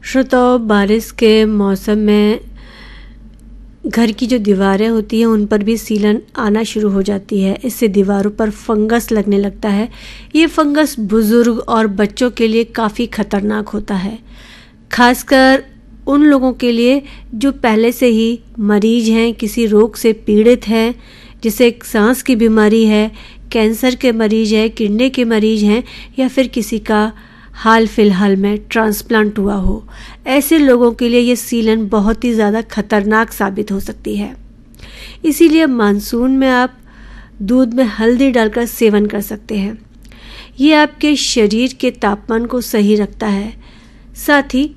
श्रोताओं, बारिश के मौसम में घर की जो दीवारें होती हैं उन पर भी सीलन आना शुरू हो जाती है। इससे दीवारों पर फंगस लगने लगता है। ये फंगस बुजुर्ग और बच्चों के लिए काफ़ी खतरनाक होता है, खासकर उन लोगों के लिए जो पहले से ही मरीज हैं, किसी रोग से पीड़ित हैं, जैसे सांस की बीमारी है, कैंसर के मरीज हैं, किडनी के मरीज हैं, या फिर किसी का हाल फिलहाल में ट्रांसप्लांट हुआ हो। ऐसे लोगों के लिए ये सीलन बहुत ही ज़्यादा खतरनाक साबित हो सकती है। इसीलिए मानसून में आप दूध में हल्दी डालकर सेवन कर सकते हैं। ये आपके शरीर के तापमान को सही रखता है। साथ ही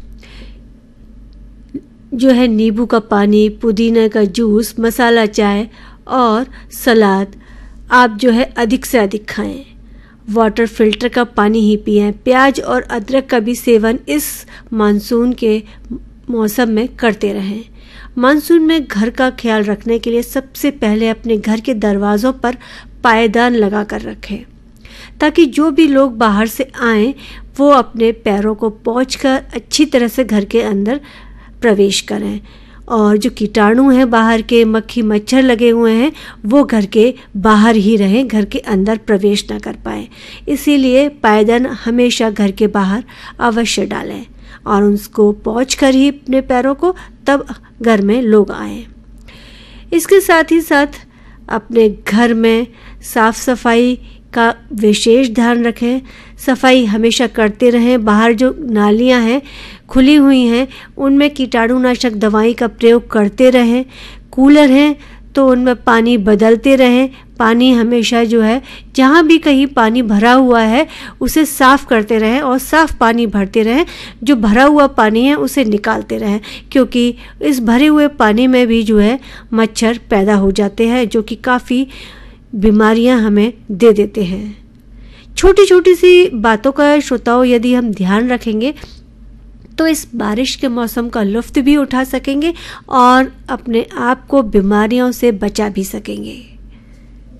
जो है नींबू का पानी, पुदीना का जूस, मसाला चाय और सलाद आप जो है अधिक से अधिक खाएं। वाटर फिल्टर का पानी ही पिएं। प्याज और अदरक का भी सेवन इस मानसून के मौसम में करते रहें। मानसून में घर का ख्याल रखने के लिए सबसे पहले अपने घर के दरवाज़ों पर पायदान लगा कर रखें, ताकि जो भी लोग बाहर से आएं वो अपने पैरों को पोंछकर अच्छी तरह से घर के अंदर प्रवेश करें, और जो कीटाणु हैं बाहर के, मक्खी मच्छर लगे हुए हैं, वो घर के बाहर ही रहें, घर के अंदर प्रवेश ना कर पाएँ। इसीलिए पायदान हमेशा घर के बाहर अवश्य डालें और उसको पोंछ कर ही अपने पैरों को तब घर में लोग आएँ। इसके साथ ही साथ अपने घर में साफ सफाई का विशेष ध्यान रखें। सफाई हमेशा करते रहें। बाहर जो नालियां हैं खुली हुई हैं उनमें कीटाणुनाशक दवाई का प्रयोग करते रहें। कूलर हैं तो उनमें पानी बदलते रहें। पानी हमेशा जो है जहाँ भी कहीं पानी भरा हुआ है उसे साफ़ करते रहें और साफ़ पानी भरते रहें। जो भरा हुआ पानी है उसे निकालते रहें, क्योंकि इस भरे हुए पानी में भी जो है मच्छर पैदा हो जाते हैं, जो कि काफ़ी बीमारियां हमें दे देते हैं। छोटी छोटी सी बातों का श्रोताओं यदि हम ध्यान रखेंगे तो इस बारिश के मौसम का लुत्फ़ भी उठा सकेंगे और अपने आप को बीमारियों से बचा भी सकेंगे।